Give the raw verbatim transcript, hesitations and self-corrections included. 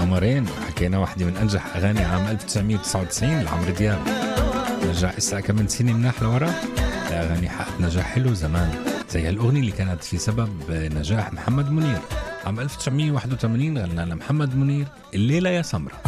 قمرين، حكينا واحدة من أنجح أغاني عام ألف وتسعمية وتسعة وتسعين لعمرو دياب. نرجع إسا كم من سنة مناح لورا لأغاني حققت نجاح حلو زمان، زي هالأغنية اللي كانت في سبب نجاح محمد منير. عام ألف وتسعمية وواحد وثمانين غنى لمحمد منير الليلة يا سمرة.